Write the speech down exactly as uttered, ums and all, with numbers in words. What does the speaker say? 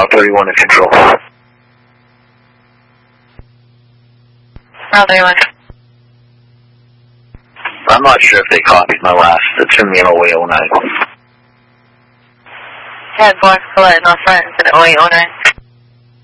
Mile thirty-one to control. Mile thirty-one. I'm not sure if they copied my last. It's from the oh eight oh nine. ten four, collect North Front to the oh eight oh nine.